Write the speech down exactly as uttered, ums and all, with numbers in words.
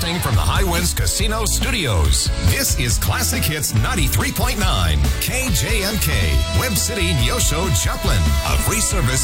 Broadcasting from the High Winds Casino Studios. This is Classic Hits ninety-three point nine. K J M K. Web City, Neosho, Joplin. A free service